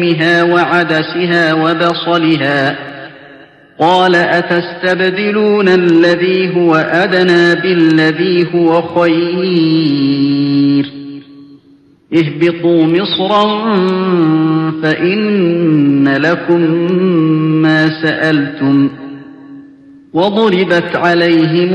وعدسها وبصلها قال أتستبدلون الذي هو أدنى بالذي هو خير اهبطوا مصرا فإن لكم ما سألتم وضربت عليهم